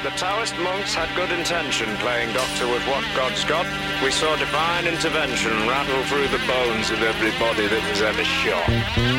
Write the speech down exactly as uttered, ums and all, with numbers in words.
the Taoist monks had good intention playing doctor with what God's got. We saw divine intervention rattle through the bones of everybody that was ever shot.